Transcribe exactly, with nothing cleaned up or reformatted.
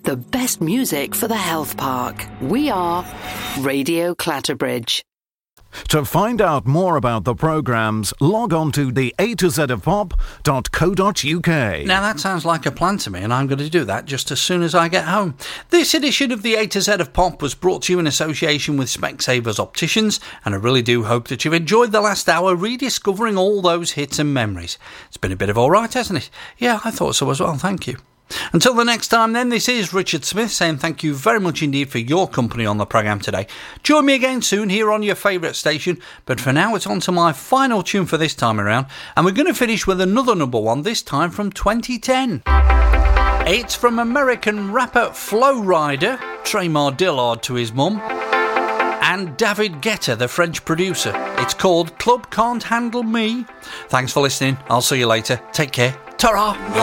the best music for the health park. We are Radio Clatterbridge. To find out more about the programmes, log on to the A to Z of pop dot co dot uk. Now that sounds like a plan to me, and I'm going to do that just as soon as I get home. This edition of the A to Z of Pop was brought to you in association with Specsavers Opticians, and I really do hope that you've enjoyed the last hour rediscovering all those hits and memories. It's been a bit of all right, hasn't it? Yeah, I thought so as well, thank you. Until the next time then, this is Richard Smith saying thank you very much indeed for your company on the programme today. Join me again soon here on your favourite station, but for now it's on to my final tune for this time around, and we're going to finish with another number one, this time from twenty ten. It's from American rapper Flo Rida, Tremar Dillard to his mum, and David Guetta, the French producer. It's called Club Can't Handle Me. Thanks for listening, I'll see you later, take care, ta-ra!